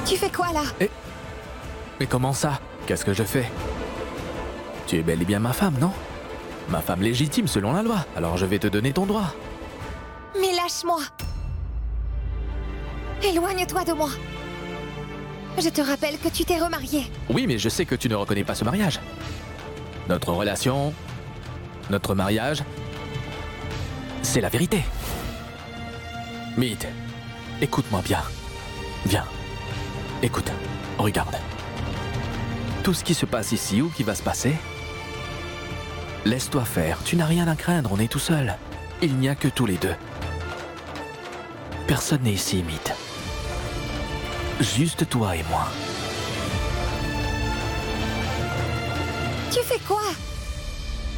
Tu fais quoi là? Mais comment ça? Qu'est-ce que je fais? Tu es bel et bien ma femme, non? Ma femme légitime selon la loi, alors je vais te donner ton droit. Mais lâche-moi! Éloigne-toi de moi! Je te rappelle que tu t'es remarié. Oui, mais je sais que tu ne reconnais pas ce mariage. Notre relation, notre mariage, c'est la vérité. Mead, écoute-moi bien. Viens, écoute, regarde. Tout ce qui se passe ici ou qui va se passer, laisse-toi faire, tu n'as rien à craindre, on est tout seul. Il n'y a que tous les deux. Personne n'est ici, Mead. Juste toi et moi.